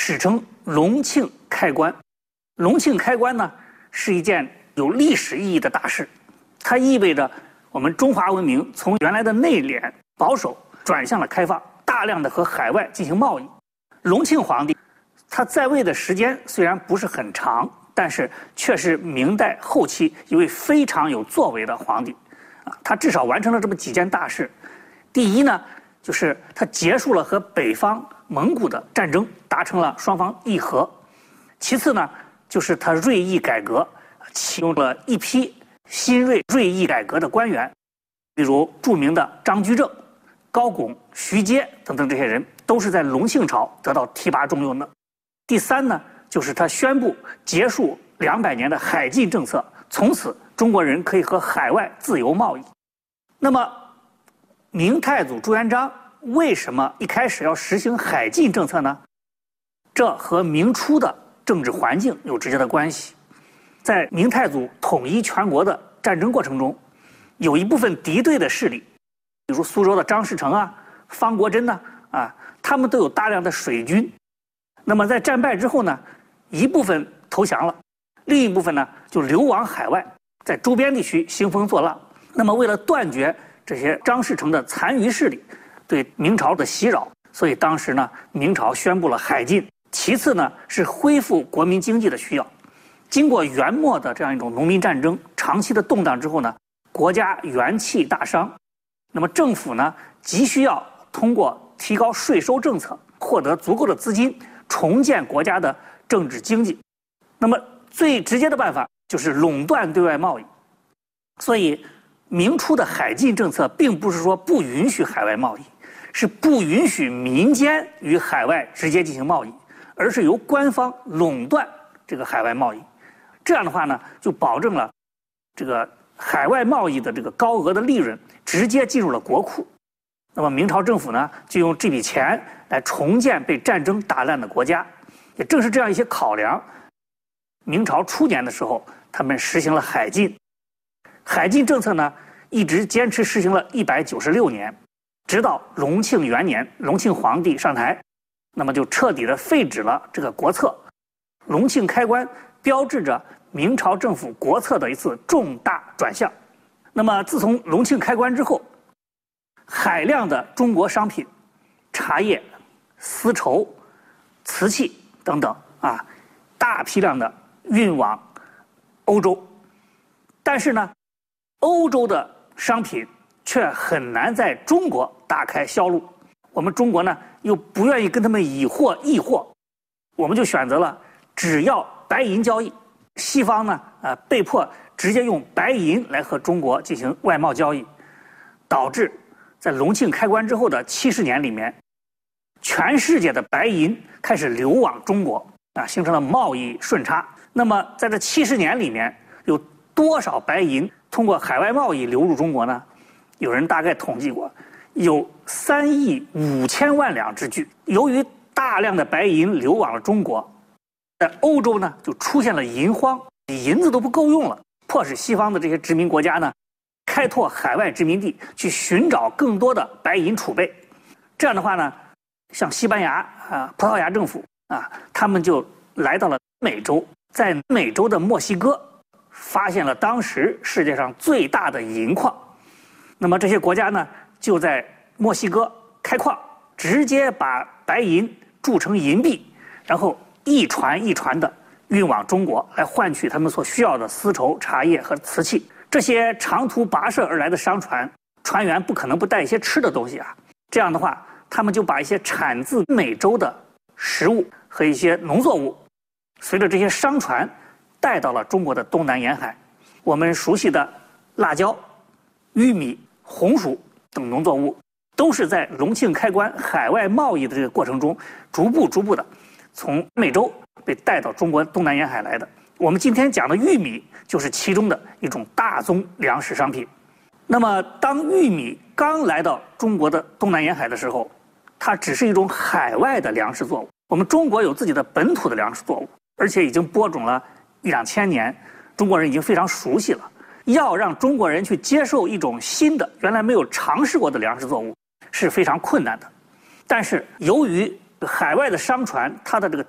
史称隆庆开关。隆庆开关呢，是一件有历史意义的大事，它意味着我们中华文明从原来的内敛保守转向了开放，大量的和海外进行贸易。隆庆皇帝他在位的时间虽然不是很长，但是却是明代后期一位非常有作为的皇帝他至少完成了这么几件大事。第一呢，就是他结束了和北方蒙古的战争，达成了双方议和。其次呢，就是他锐意改革，启用了一批新锐意改革的官员，比如著名的张居正、高拱、徐阶等等，这些人都是在隆庆朝得到提拔重用的。第三呢，就是他宣布结束200年的海禁政策，从此中国人可以和海外自由贸易。那么明太祖朱元璋为什么一开始要实行海禁政策呢？这和明初的政治环境有直接的关系。在明太祖统一全国的战争过程中，有一部分敌对的势力，比如苏州的张士诚方国珍他们都有大量的水军。那么在战败之后呢，一部分投降了，另一部分呢就流亡海外，在周边地区兴风作浪。那么为了断绝这些张士诚的残余势力对明朝的袭扰，所以当时呢，明朝宣布了海禁。其次呢，是恢复国民经济的需要。经过元末的这样一种农民战争长期的动荡之后呢，国家元气大伤，那么政府呢急需要通过提高税收政策获得足够的资金，重建国家的政治经济。那么最直接的办法就是垄断对外贸易。所以明初的海禁政策并不是说不允许海外贸易，是不允许民间与海外直接进行贸易，而是由官方垄断这个海外贸易。这样的话呢，就保证了这个海外贸易的这个高额的利润直接进入了国库。那么明朝政府呢，就用这笔钱来重建被战争打烂的国家。也正是这样一些考量，明朝初年的时候，他们实行了海禁。海禁政策呢，一直坚持实行了196年，直到隆庆元年，隆庆皇帝上台，那么就彻底的废止了这个国策。隆庆开关标志着明朝政府国策的一次重大转向。那么自从隆庆开关之后，海量的中国商品，茶叶、丝绸、瓷器等等大批量的运往欧洲。但是呢，欧洲的商品却很难在中国打开销路。我们中国呢，又不愿意跟他们以货易货，我们就选择了只要白银交易。西方呢，被迫直接用白银来和中国进行外贸交易，导致在隆庆开关之后的70年里面，全世界的白银开始流往中国形成了贸易顺差。那么在这70年里面，有多少白银通过海外贸易流入中国呢？有人大概统计过，有3亿5千万两之巨。由于大量的白银流往了中国，在欧洲呢就出现了银荒，银子都不够用了，迫使西方的这些殖民国家呢开拓海外殖民地，去寻找更多的白银储备。这样的话呢，像西班牙葡萄牙政府他们就来到了美洲，在美洲的墨西哥发现了当时世界上最大的银矿。那么这些国家呢，就在墨西哥开矿，直接把白银铸成银币，然后一船一船的运往中国，来换取他们所需要的丝绸、茶叶和瓷器。这些长途跋涉而来的商船，船员不可能不带一些吃的东西这样的话，他们就把一些产自美洲的食物和一些农作物，随着这些商船带到了中国的东南沿海。我们熟悉的辣椒、玉米、红薯等农作物，都是在隆庆开关海外贸易的这个过程中，逐步的从美洲被带到中国东南沿海来的。我们今天讲的玉米就是其中的一种大宗粮食商品。那么当玉米刚来到中国的东南沿海的时候，它只是一种海外的粮食作物。我们中国有自己的本土的粮食作物，而且已经播种了1-2千年，中国人已经非常熟悉了。要让中国人去接受一种新的原来没有尝试过的粮食作物是非常困难的。但是由于海外的商船它的这个